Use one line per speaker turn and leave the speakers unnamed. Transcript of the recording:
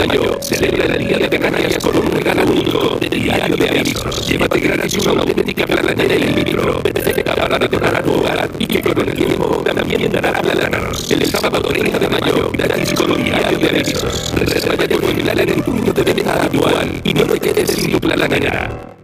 Mayo celebra el Día de Canarias con un regalo único de Diario de Avisos. Llévate gratis una auténtica platanera in vitro, perfecta para decorar tu hogar y que con el tiempo también dará plátanos. El sábado 30 de mayo, gratis con Diario de Avisos. Reserva ya tu ejemplar en el punto de venta habitual y no te quedes sin tu platanera.